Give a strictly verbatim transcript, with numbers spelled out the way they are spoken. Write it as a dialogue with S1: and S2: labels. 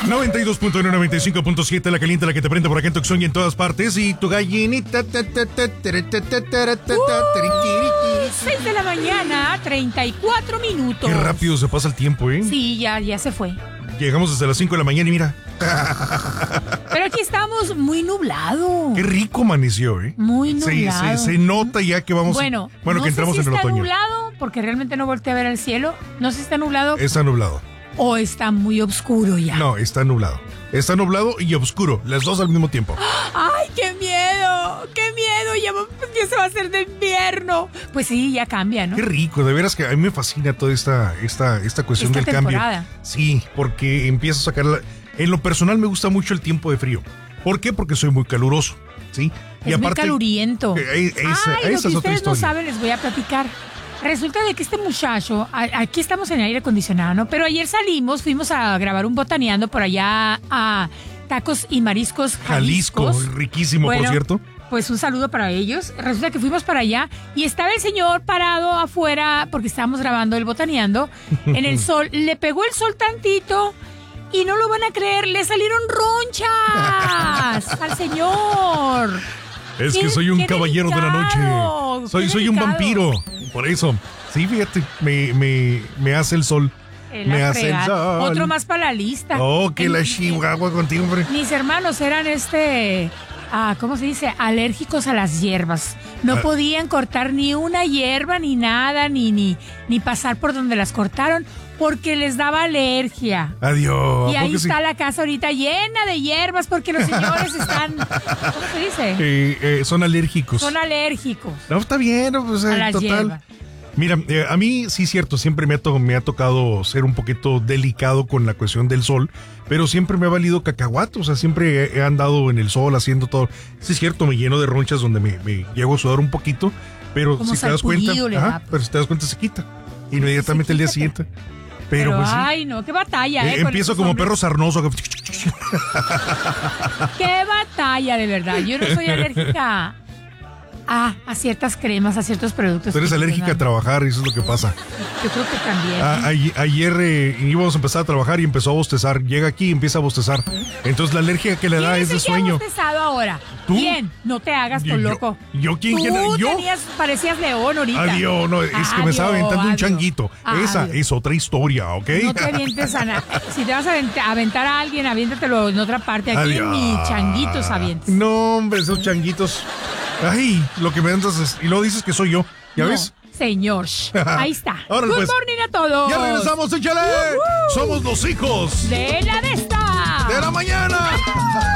S1: noventa y dos punto uno, noventa y cinco punto siete, la caliente, la que te prende por acá en Tucson y en todas partes. Y tu gallinita.
S2: seis de la mañana, treinta y cuatro minutos.
S1: Qué rápido se pasa el tiempo, ¿eh?
S2: Sí, ya, ya se fue.
S1: Llegamos desde las cinco de la mañana y mira.
S2: Pero aquí estamos muy nublado.
S1: Qué rico amaneció, ¿eh?
S2: Muy
S1: Se,
S2: nublado.
S1: se, se nota ya que vamos.
S2: Bueno,
S1: bueno
S2: no
S1: que entramos
S2: sé si
S1: en el
S2: está
S1: otoño.
S2: nublado, porque realmente no volteé a ver el cielo. No sé si está nublado
S1: Está nublado.
S2: o está muy oscuro ya.
S1: No, está nublado. Está nublado y oscuro, las dos al mismo tiempo.
S2: ¡Ay, qué miedo! ¡Qué miedo! Ya, va- ya se va a hacer de invierno. Pues sí, ya cambia, ¿no?
S1: Qué rico, de veras que a mí me fascina toda esta, esta, esta cuestión
S2: Esta
S1: del
S2: temporada.
S1: cambio. Sí, porque empiezo a sacar la... En lo personal me gusta mucho el tiempo de frío. ¿Por qué? Porque soy muy caluroso, ¿sí?
S2: Es muy caluriento.
S1: Eh, eh, esa-
S2: Ay, lo
S1: esa
S2: que
S1: es otra
S2: ustedes no
S1: historia.
S2: saben, les voy a platicar. Resulta de que este muchacho, a- aquí estamos en aire acondicionado, ¿no? Pero ayer salimos, fuimos a grabar un botaneando por allá a Tacos y Mariscos
S1: Jalisco,
S2: Jaliscos.
S1: riquísimo,
S2: Bueno,
S1: por cierto.
S2: Pues un saludo para ellos. Resulta que fuimos para allá y estaba el señor parado afuera porque estábamos grabando el botaneando en el sol. Le pegó el sol tantito y no lo van a creer, le salieron ronchas al señor.
S1: Es
S2: Qué-
S1: que soy un
S2: qué
S1: caballero de la
S2: delicado,
S1: noche. Soy,
S2: qué
S1: soy un
S2: delicado.
S1: vampiro. Por eso. Sí, fíjate, me, me, me hace el sol.
S2: Eh,
S1: me
S2: la
S1: hace el
S2: fregada.
S1: sol.
S2: Otro más para la lista.
S1: Oh, que
S2: En-
S1: la chihuahua contigo, hombre.
S2: Mis hermanos eran este, ah, ¿cómo se dice? Alérgicos a las hierbas. No
S1: Ah.
S2: podían cortar ni una hierba, ni nada, ni, ni, ni pasar por donde las cortaron, porque les daba alergia.
S1: Adiós.
S2: Y
S1: ¿a
S2: ahí
S1: poco sí?
S2: está la casa ahorita llena de hierbas porque los señores están, ¿cómo se dice?
S1: Eh, eh, son alérgicos.
S2: Son alérgicos
S1: No, está bien, no, pues,
S2: a
S1: eh,
S2: las
S1: total.
S2: hierbas.
S1: Mira, eh, a mí sí es cierto, siempre me ha, to- me ha tocado ser un poquito delicado con la cuestión del sol, pero siempre me ha valido cacahuato, o sea, siempre he, he andado en el sol haciendo todo. Sí es cierto, me lleno de ronchas donde me, me llego a sudar un poquito, pero
S2: Como
S1: si te das cuenta,
S2: salpullido le
S1: ajá,
S2: da.
S1: pero si te das cuenta se quita inmediatamente el día
S2: quita,
S1: siguiente. Pero,
S2: Pero,
S1: pues sí,
S2: ay, no, qué batalla,
S1: eh,
S2: ¿eh? con
S1: empiezo
S2: estos
S1: como
S2: hombres.
S1: perro sarnoso. que-
S2: Qué batalla, de verdad. Yo no soy alérgica a, a ciertas cremas, a ciertos productos.
S1: Tú eres
S2: que
S1: alérgica a
S2: tengan.
S1: trabajar y eso es lo que pasa.
S2: Yo creo que también.
S1: A- ayer ayer, eh, íbamos a empezar a trabajar y empezó a bostezar. Llega aquí y empieza a bostezar. Entonces la alergia que le
S2: ¿Quién
S1: da
S2: es
S1: es de
S2: el que ha
S1: sueño.
S2: bostezado ahora?
S1: ¿Tú?
S2: ¿Quién? No te hagas
S1: Yo-
S2: tu
S1: yo-
S2: loco.
S1: ¿yo quién?
S2: Tú
S1: ¿Quién? ¿Yo?
S2: tenías, parecías león ahorita.
S1: Adiós, no, es que me estaba
S2: Adiós,
S1: aventando un
S2: adiós.
S1: changuito. Esa
S2: Adiós.
S1: es otra historia, ¿ok?
S2: No te avientes a na- Si te vas a avent- a aventar a alguien, aviéntatelo en otra parte. Aquí
S1: Adiós.
S2: ni changuitos avientes.
S1: No, hombre, esos changuitos. Ay, lo que me das es... Y luego dices que soy yo. ¿Ya
S2: No,
S1: ves?
S2: señor. Ahí está.
S1: Órale,
S2: Good
S1: pues.
S2: morning a todos.
S1: Ya regresamos, échale.
S2: Woohoo.
S1: Somos los hijos
S2: De la de esta.
S1: de la mañana.